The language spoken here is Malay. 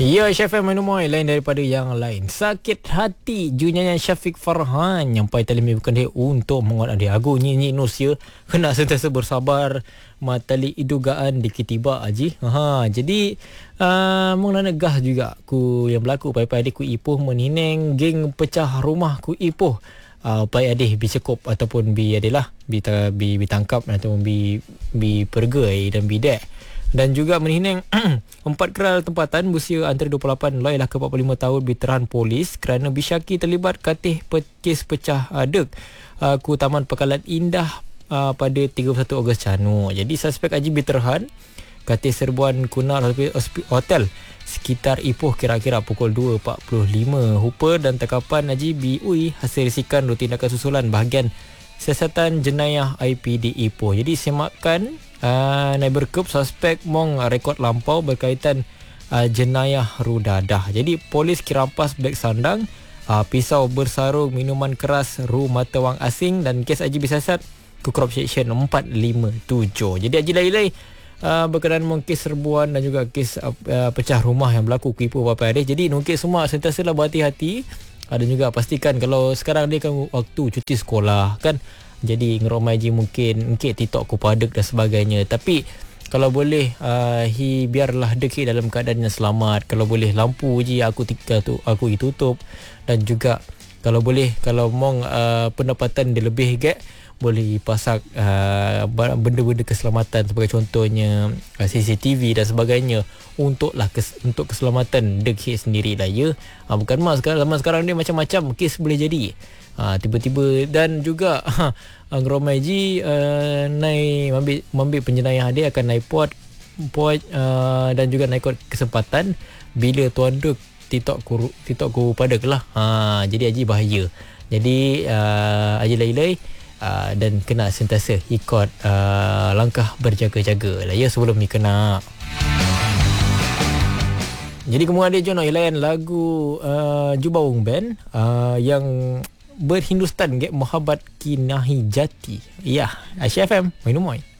Ya, Syafiq Manumoy lain daripada yang lain. Sakit hati junyanyan Syafiq Farhan yang pai tali bukan dia untuk menguat adik agu nyi nusia kena sentiasa bersabar matali idugaan dikitiba aji. Jadi mung negah juga ku yang berlaku pai adik ku ipoh menineng geng pecah rumah ku ipoh. Pai adik bi cekup ataupun bi adalah bi tangkap ataupun bi pergai dan bi dek. Dan juga menhineng 4 keral tempatan berusia antara 28 loilah ke 45 tahun ditahan polis kerana bisyaki terlibat katih kes pecah adeg ku Taman Pekalan Indah pada 31 Ogos Canu. Jadi suspek aji ditahan katih serbuan kuna hotel sekitar Ipoh kira-kira pukul 2.45 hupa dan tangkapan aji biui hasil risikan tindakan susulan bahagian siasatan jenayah IPD Ipoh. Jadi semakan naik berkep suspek mong rekod lampau berkaitan jenayah rudadah. Jadi polis kirampas beg sandang, pisau bersarung, minuman keras, ru mata wang asing dan kes aji bisasat ke Crop Section 457. Jadi aji lain-lain berkenaan mong kes serbuan dan juga kes pecah rumah yang berlaku ke Ipoh Bapa Adik. Jadi nungkit semua sentiasalah berhati-hati. Dan juga pastikan kalau sekarang dia kan waktu cuti sekolah kan. Jadi ngeromai je mungkin TikTok ku padek dan sebagainya. Tapi kalau boleh biarlah deki dalam keadaan yang selamat. Kalau boleh lampu je aku tutup. Dan juga kalau boleh kalau mong pendapatan dia lebih boleh pasang benda-benda keselamatan sebagai contohnya CCTV dan sebagainya untuk keselamatan deki sendirilah ya. Bukan zaman sekarang ni macam-macam kes boleh jadi. Tiba-tiba dan juga ngeromai ji naik mambil penjenayah dia akan naik pot dan juga naik kesempatan bila tuan duk TikTok ku padek lah. Jadi aji bahaya. Jadi aji lai-lai dan kena sentiasa ikut langkah berjaga-jaga lah ya sebelum ni kena. Jadi kemudian dia jono layan lagu Jubawung Band yang berhindustan Muhabbat Ki Nahi Jati. Ya, Aisyah FM Main Umoy.